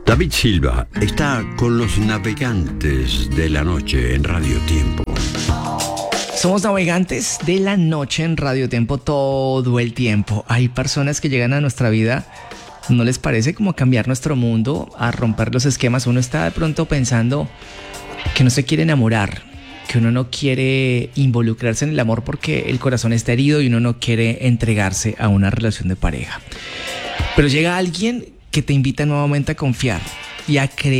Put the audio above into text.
David Silva está con los navegantes de la noche en Radio Tiempo. Somos navegantes de la noche en Radio Tiempo todo el tiempo. Hay personas que llegan a nuestra vida, ¿no les parece como a cambiar nuestro mundo, a romper los esquemas? Uno está de pronto pensando que no se quiere enamorar, que uno no quiere involucrarse en el amor porque el corazón está herido y uno no quiere entregarse a una relación de pareja. Pero llega alguien que te invita nuevamente a confiar y a creer